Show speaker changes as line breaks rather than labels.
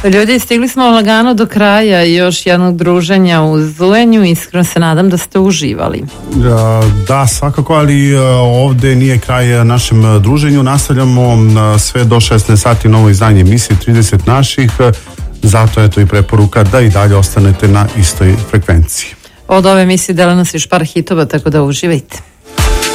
Ljudi, stigli smo lagano do kraja još jednog druženja u Zujenju. Iskreno se nadam da ste uživali.
Da, svakako, ali ovdje nije kraj našem druženju. Nastavljamo sve do 16 sati novo izdanje emisije 30 naših. Zato je to i preporuka da i dalje ostanete na istoj frekvenciji.
Od ove emisije dela nas još par hitova, tako da uživajte.